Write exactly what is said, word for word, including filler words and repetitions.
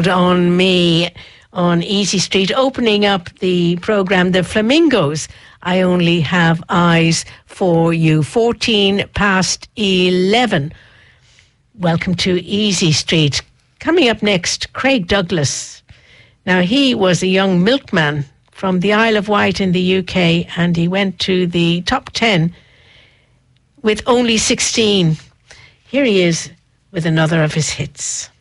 On me on Easy Street, opening up the programme, The Flamingos, I Only Have Eyes for You, fourteen past eleven. Welcome to Easy Street. Coming up next, Craig Douglas. Now, he was a young milkman from the Isle of Wight in the U K, and he went to the top ten with only sixteen. Here he is with another of his hits.